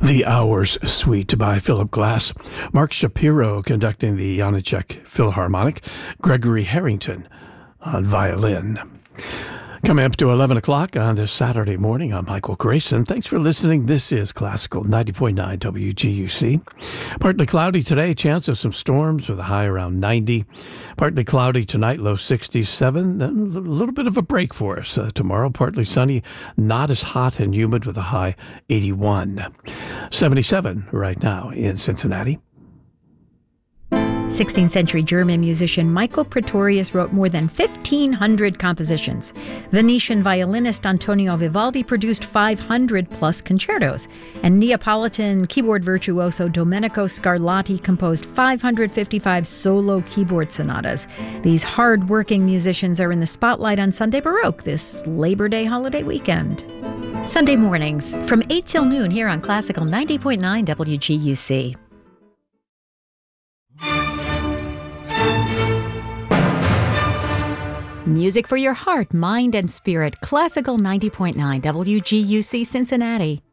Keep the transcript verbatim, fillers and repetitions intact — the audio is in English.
The Hours Suite by Philip Glass. Mark Shapiro conducting the Janacek Philharmonic. Gregory Harrington on violin. Coming up to eleven o'clock on this Saturday morning, I'm Michael Grayson. Thanks for listening. This is Classical ninety point nine W G U C. Partly cloudy today, chance of some storms with a high around ninety. Partly cloudy tonight, low sixty-seven. A little bit of a break for us uh, tomorrow. Partly sunny, not as hot and humid with a high eighty-one. seventy-seven right now in Cincinnati. sixteenth century German musician Michael Praetorius wrote more than fifteen hundred compositions. Venetian violinist Antonio Vivaldi produced five hundred plus concertos. And Neapolitan keyboard virtuoso Domenico Scarlatti composed five hundred fifty-five solo keyboard sonatas. These hard-working musicians are in the spotlight on Sunday Baroque this Labor Day holiday weekend. Sunday mornings from eight till noon here on Classical ninety point nine W G U C. Music for your heart, mind, and spirit. Classical ninety point nine W G U C Cincinnati.